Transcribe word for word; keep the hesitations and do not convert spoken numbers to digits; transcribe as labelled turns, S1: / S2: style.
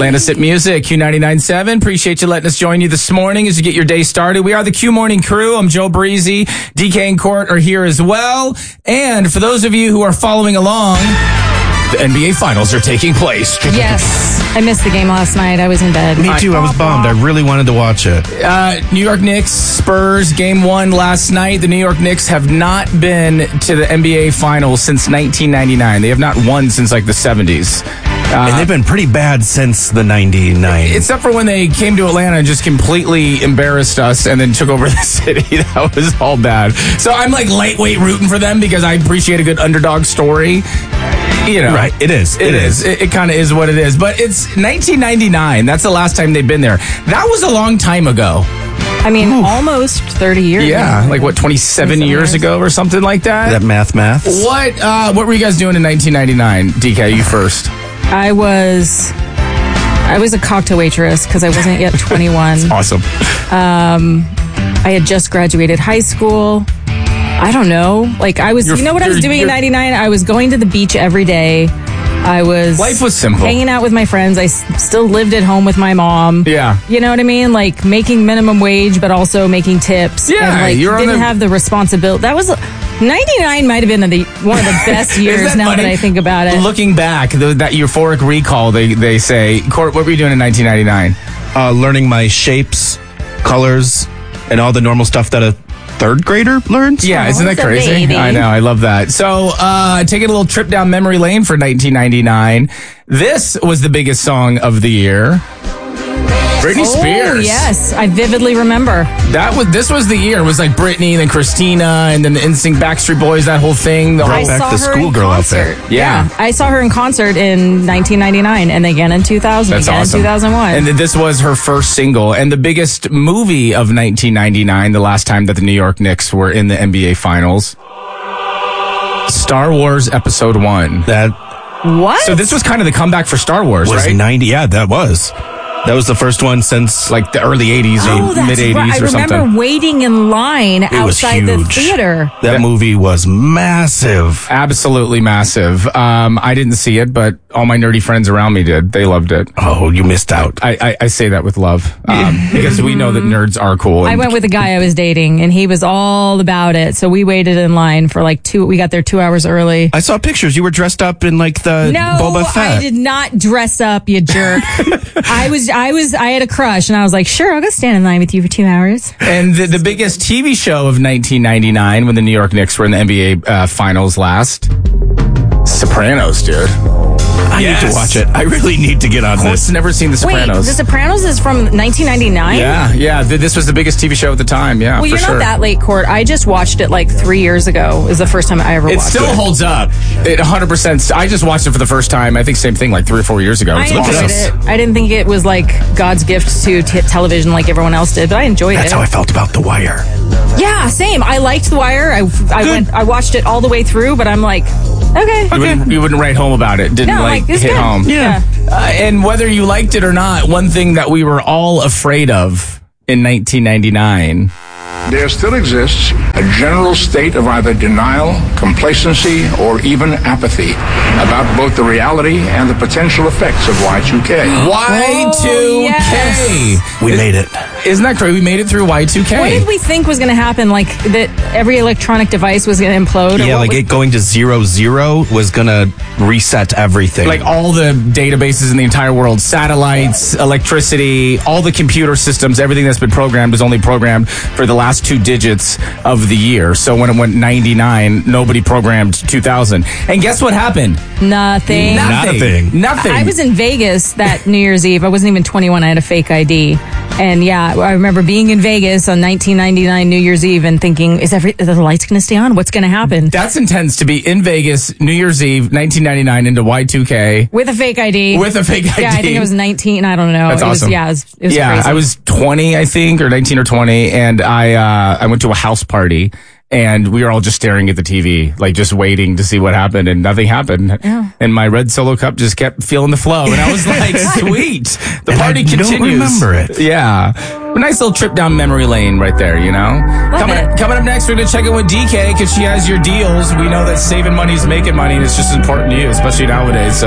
S1: Atlanta Sit Music, Q ninety-nine point seven. Appreciate you letting us join you this morning as you get your day started. We are the Q Morning Crew. I'm Joe Breezy. D K and Court are here as well. And for those of you who are following along, the N B A Finals are taking place.
S2: Yes. I missed the game last night. I was in bed.
S3: Me too. I was bummed. I really wanted to watch it.
S1: Uh, New York Knicks, Spurs, game one last night. The New York Knicks have not been to the N B A Finals since nineteen ninety-nine. They have not won since like the seventies. Uh,
S3: and they've been pretty bad since the ninety-nine.
S1: Except for when they came to Atlanta and just completely embarrassed us and then took over the city. That was all bad. So I'm like lightweight rooting for them because I appreciate a good underdog story. You know,
S3: right. It is.
S1: It, it is. is. It, it kind of is what it is. But it's nineteen ninety-nine. That's the last time they've been there. That was a long time ago.
S2: I mean,
S1: Ooh.
S2: almost thirty years.
S1: Yeah, like what, twenty-seven years, years ago or something like that?
S3: That math math.
S1: What, uh, what were you guys doing in nineteen ninety-nine? D K, you first.
S2: I was... I was a cocktail waitress because I wasn't yet twenty-one.
S1: That's awesome.
S2: Um, I had just graduated high school. I don't know. Like I was, you're, you know what I was doing in ninety-nine? I was going to the beach every day. I was
S1: life was simple.
S2: Hanging out with my friends. I s- still lived at home with my mom.
S1: Yeah.
S2: You know what I mean? Like making minimum wage, but also making tips.
S1: Yeah.
S2: And like
S1: you're
S2: didn't
S1: the...
S2: have the responsibility. That was ninety-nine. Might have been the, one of the best years that now funny? That I think about it.
S1: Looking back, the, that euphoric recall, they they say, Court, what were you doing in nineteen ninety-nine?
S3: Uh, learning my shapes, colors, and all the normal stuff that a third grader learns.
S1: Yeah,
S2: oh,
S1: isn't that crazy? I know, I love that. So, uh, taking a little trip down memory lane for nineteen ninety-nine. This was the biggest song of the year. Britney
S2: oh,
S1: Spears.
S2: Yes, I vividly remember.
S1: That was this was the year. It was like Britney, then Christina, and then the N Sync Backstreet Boys. That whole thing. The
S3: Brought
S1: whole,
S3: back the schoolgirl out there.
S1: Yeah.
S2: yeah, I saw her in concert in nineteen ninety-nine, and again in two thousand.
S1: That's
S2: again
S1: awesome.
S2: in two thousand one.
S1: And this was her first single and the biggest movie of nineteen ninety-nine. The last time that the New York Knicks were in the N B A Finals. Star Wars Episode One.
S3: That.
S2: What?
S1: So this was kind of the comeback for Star Wars,
S3: was
S1: right?
S3: ninety. Yeah, that was. That was the first one since like the early eighties
S2: oh,
S3: or mid eighties
S2: right.
S3: or something.
S2: I remember waiting in line
S3: it
S2: outside the theater.
S3: That, that movie was massive.
S1: Absolutely massive. Um, I didn't see it, but all my nerdy friends around me did. They loved it.
S3: Oh, you missed out.
S1: I, I, I say that with love um, because we know that nerds are cool.
S2: I went with a guy I was dating, and he was all about it. So we waited in line for like two. We got there two hours early.
S3: I saw pictures. You were dressed up in like the
S2: no,
S3: Boba Fett.
S2: I did not dress up, you jerk. I was, I was, I had a crush, and I was like, sure, I'll go stand in line with you for two hours.
S1: And the, the biggest T V show of nineteen ninety-nine when the New York Knicks were in the N B A uh, Finals last, Sopranos, dude.
S3: I
S1: yes.
S3: need to watch it. I really need to get on
S1: Court's
S3: this.
S1: Never seen The Sopranos.
S2: Wait, The Sopranos is from nineteen ninety-nine?
S1: Yeah, yeah. Th- this was the biggest T V show at the time. Yeah,
S2: well,
S1: for
S2: you're
S1: sure.
S2: not that late, Court. I just watched it like three years ago. Is the first time I ever
S1: it
S2: watched it.
S1: It still holds up. It one hundred percent. I just watched it for the first time. I think same thing like three or four years ago.
S2: I
S1: It's
S2: enjoyed
S1: awesome.
S2: it. I didn't think it was like God's gift to t- television like everyone else did, but I enjoyed
S3: That's
S2: it.
S3: how I felt about The Wire.
S2: Yeah, same. I liked The Wire. I I went. I watched it all the way through, but I'm like, okay.
S1: You, wouldn't, you wouldn't write home about it. Didn't
S2: No,
S1: like,
S2: like it's
S1: hit
S2: good.
S1: home.
S2: Yeah.
S1: Uh, and whether you liked it or not, one thing that we were all afraid of in nineteen ninety-nine.
S4: There still exists a general state of either denial, complacency, or even apathy about both the reality and the potential effects of Y two K.
S1: Y two K.
S2: Oh, yes.
S3: We
S1: Is,
S3: made it.
S1: Isn't that crazy? We made it through Y two K.
S2: What did we think was going to happen? Like that every electronic device was going to implode? or
S3: Yeah,
S2: what
S3: like
S2: was-
S3: it going to zero zero was gonna reset everything.
S1: Like all the databases in the entire world, satellites, electricity, all the computer systems, everything that's been programmed is only programmed for the last two digits of the year. So when it went ninety-nine, nobody programmed two thousand. And guess what happened?
S2: Nothing.
S1: Nothing.
S3: Nothing.
S1: Nothing.
S2: I was in Vegas that New Year's Eve. I wasn't even twenty-one. I had a fake I D. And yeah, I remember being in Vegas on nineteen ninety-nine New Year's Eve and thinking, is, every, are the lights going to stay on? What's going to happen?
S1: That's intense to be in Vegas, New Year's Eve, nineteen ninety-nine into Y two K.
S2: With a fake I D.
S1: With a fake I D.
S2: Yeah, I think it was nineteen. I don't know.
S1: That's
S2: it was,
S1: awesome.
S2: Yeah, it was, it was
S1: yeah,
S2: crazy.
S1: I was twenty, I think, or nineteen or twenty, and I uh, I went to a house party. And we were all just staring at the T V, like just waiting to see what happened, and nothing happened.
S2: Yeah.
S1: And my red Solo cup just kept feeling the flow, and I was like, "Sweet, the
S3: And
S1: party
S3: I
S1: continues."
S3: don't remember it.
S1: Yeah, a nice little trip down memory lane right there, you know.
S2: Love
S1: coming
S2: it.
S1: coming up next, we're gonna check in with D K because she has your deals. We know that saving money is making money, and it's just important to you, especially nowadays. So